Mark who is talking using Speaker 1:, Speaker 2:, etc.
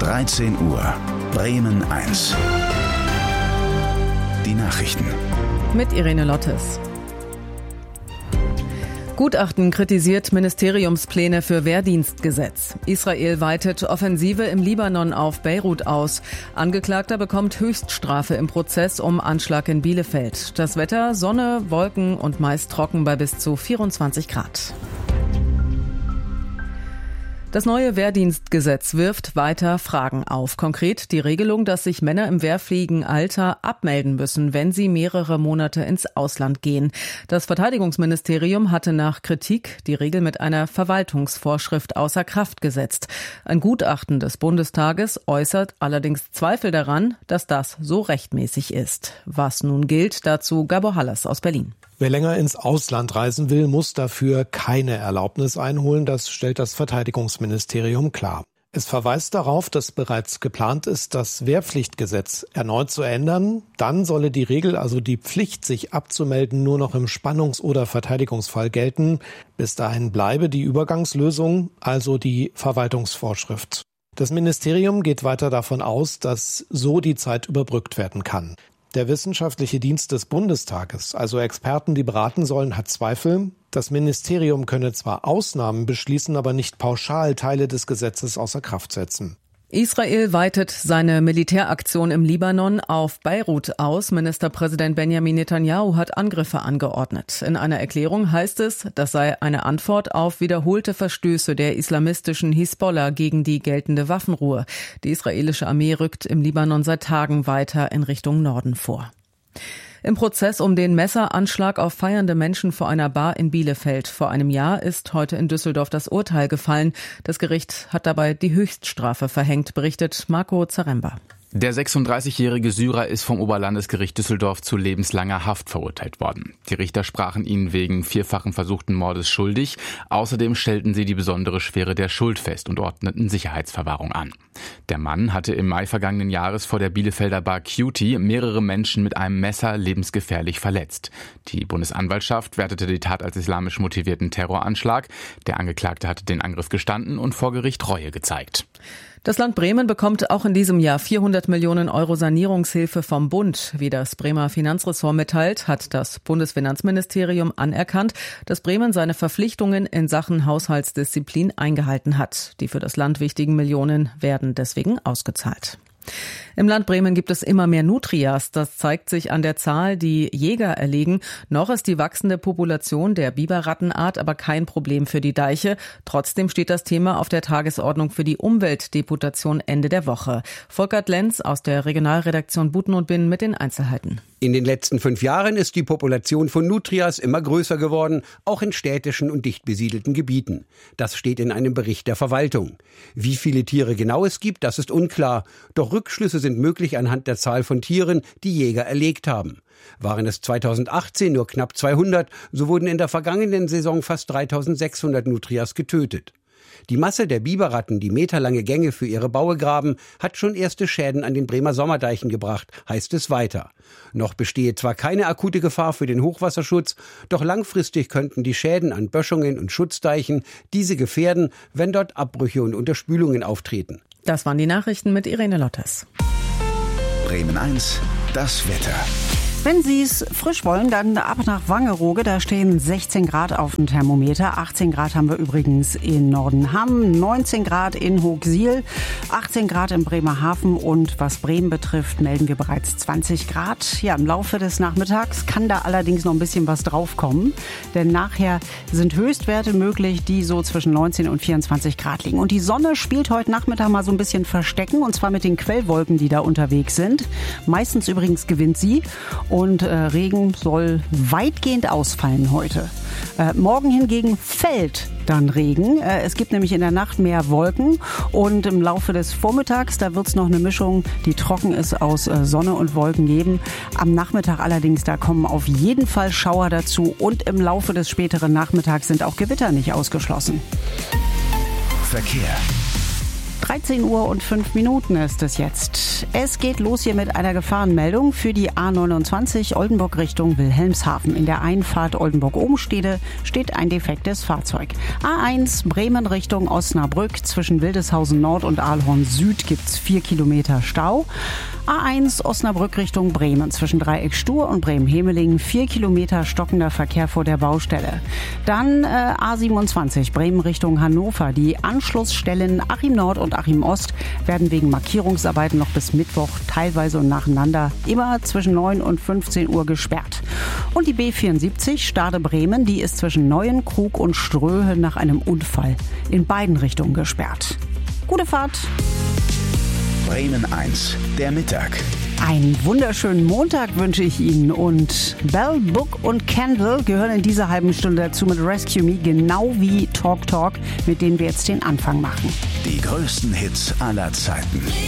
Speaker 1: 13 Uhr. Bremen 1. Die Nachrichten.
Speaker 2: Mit Irene Lottes. Gutachten kritisiert Ministeriumspläne für Wehrdienstgesetz. Israel weitet Offensive im Libanon auf Beirut aus. Angeklagter bekommt Höchststrafe im Prozess um Anschlag in Bielefeld. Das Wetter: Sonne, Wolken und meist trocken bei bis zu 24 Grad. Das neue Wehrdienstgesetz wirft weiter Fragen auf. Konkret die Regelung, dass sich Männer im wehrfähigen Alter abmelden müssen, wenn sie mehrere Monate ins Ausland gehen. Das Verteidigungsministerium hatte nach Kritik die Regel mit einer Verwaltungsvorschrift außer Kraft gesetzt. Ein Gutachten des Bundestages äußert allerdings Zweifel daran, dass das so rechtmäßig ist. Was nun gilt, dazu Gabor Hallas aus Berlin.
Speaker 3: Wer länger ins Ausland reisen will, muss dafür keine Erlaubnis einholen. Das stellt das Verteidigungsministerium klar. Es verweist darauf, dass bereits geplant ist, das Wehrpflichtgesetz erneut zu ändern. Dann solle die Regel, also die Pflicht, sich abzumelden, nur noch im Spannungs- oder Verteidigungsfall gelten. Bis dahin bleibe die Übergangslösung, also die Verwaltungsvorschrift. Das Ministerium geht weiter davon aus, dass so die Zeit überbrückt werden kann. Der wissenschaftliche Dienst des Bundestages, also Experten, die beraten sollen, hat Zweifel. Das Ministerium könne zwar Ausnahmen beschließen, aber nicht pauschal Teile des Gesetzes außer Kraft setzen.
Speaker 2: Israel weitet seine Militäraktion im Libanon auf Beirut aus. Ministerpräsident Benjamin Netanyahu hat Angriffe angeordnet. In einer Erklärung heißt es, das sei eine Antwort auf wiederholte Verstöße der islamistischen Hisbollah gegen die geltende Waffenruhe. Die israelische Armee rückt im Libanon seit Tagen weiter in Richtung Norden vor. Im Prozess um den Messeranschlag auf feiernde Menschen vor einer Bar in Bielefeld vor einem Jahr ist heute in Düsseldorf das Urteil gefallen. Das Gericht hat dabei die Höchststrafe verhängt, berichtet Marco Zaremba.
Speaker 4: Der 36-jährige Syrer ist vom Oberlandesgericht Düsseldorf zu lebenslanger Haft verurteilt worden. Die Richter sprachen ihn wegen 4-fachen versuchten Mordes schuldig. Außerdem stellten sie die besondere Schwere der Schuld fest und ordneten Sicherheitsverwahrung an. Der Mann hatte im Mai vergangenen Jahres vor der Bielefelder Bar Cutie mehrere Menschen mit einem Messer lebensgefährlich verletzt. Die Bundesanwaltschaft wertete die Tat als islamisch motivierten Terroranschlag. Der Angeklagte hatte den Angriff gestanden und vor Gericht Reue gezeigt.
Speaker 2: Das Land Bremen bekommt auch in diesem Jahr 400 Millionen Euro Sanierungshilfe vom Bund. Wie das Bremer Finanzressort mitteilt, hat das Bundesfinanzministerium anerkannt, dass Bremen seine Verpflichtungen in Sachen Haushaltsdisziplin eingehalten hat. Die für das Land wichtigen Millionen werden deswegen ausgezahlt. Im Land Bremen gibt es immer mehr Nutrias. Das zeigt sich an der Zahl, die Jäger erlegen. Noch ist die wachsende Population der Biberrattenart aber kein Problem für die Deiche. Trotzdem steht das Thema auf der Tagesordnung für die Umweltdeputation Ende der Woche. Volkert Lenz aus der Regionalredaktion Buten und Binnen mit den Einzelheiten.
Speaker 5: In den letzten 5 Jahren ist die Population von Nutrias immer größer geworden, auch in städtischen und dicht besiedelten Gebieten. Das steht in einem Bericht der Verwaltung. Wie viele Tiere genau es gibt, das ist unklar. Doch Rückschlüsse sind möglich anhand der Zahl von Tieren, die Jäger erlegt haben. Waren es 2018 nur knapp 200, so wurden in der vergangenen Saison fast 3600 Nutrias getötet. Die Masse der Biberratten, die meterlange Gänge für ihre Baue graben, hat schon erste Schäden an den Bremer Sommerdeichen gebracht, heißt es weiter. Noch bestehe zwar keine akute Gefahr für den Hochwasserschutz, doch langfristig könnten die Schäden an Böschungen und Schutzdeichen diese gefährden, wenn dort Abbrüche und Unterspülungen auftreten.
Speaker 2: Das waren die Nachrichten mit Irene Lottes.
Speaker 1: Bremen 1, das Wetter.
Speaker 6: Wenn Sie es frisch wollen, dann ab nach Wangerooge. Da stehen 16 Grad auf dem Thermometer. 18 Grad haben wir übrigens in Nordenham, 19 Grad in Hochsiel, 18 Grad in Bremerhaven und was Bremen betrifft, melden wir bereits 20 Grad. Ja, im Laufe des Nachmittags kann da allerdings noch ein bisschen was draufkommen, denn nachher sind Höchstwerte möglich, die so zwischen 19 und 24 Grad liegen. Und die Sonne spielt heute Nachmittag mal so ein bisschen Verstecken, und zwar mit den Quellwolken, die da unterwegs sind. Meistens übrigens gewinnt sie. Und Regen soll weitgehend ausfallen heute. Morgen hingegen fällt dann Regen. Es gibt nämlich in der Nacht mehr Wolken und im Laufe des Vormittags, da wird es noch eine Mischung, die trocken ist, aus Sonne und Wolken geben. Am Nachmittag allerdings, da kommen auf jeden Fall Schauer dazu und im Laufe des späteren Nachmittags sind auch Gewitter nicht ausgeschlossen.
Speaker 1: Verkehr.
Speaker 6: 13:05 ist es jetzt. Es geht los hier mit einer Gefahrenmeldung für die A29 Oldenburg Richtung Wilhelmshaven. In der Einfahrt Oldenburg-Obenstede steht ein defektes Fahrzeug. A1 Bremen Richtung Osnabrück. Zwischen Wildeshausen Nord und Aalhorn Süd gibt's 4 Kilometer Stau. A1 Osnabrück Richtung Bremen. Zwischen Dreieck Stur und Bremen-Hemeling 4 Kilometer stockender Verkehr vor der Baustelle. Dann A27 Bremen Richtung Hannover. Die Anschlussstellen Achim Nord und Achim Ost werden wegen Markierungsarbeiten noch bis Mittwoch teilweise und nacheinander immer zwischen 9 und 15 Uhr gesperrt. Und die B74 Stade-Bremen, die ist zwischen Neuenkrug und Ströhe nach einem Unfall in beiden Richtungen gesperrt. Gute Fahrt!
Speaker 1: Bremen 1, der Mittag.
Speaker 6: Einen wunderschönen Montag wünsche ich Ihnen und Bell, Book und Candle gehören in dieser halben Stunde dazu mit Rescue Me, genau wie Talk Talk, mit denen wir jetzt den Anfang machen.
Speaker 1: Die größten Hits aller Zeiten.